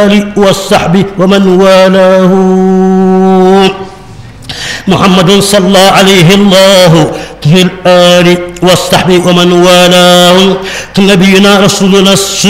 والصحب ومن والاه. محمد صلى عليه الله في الآل والصحب ومن والاه. نبينا رسولنا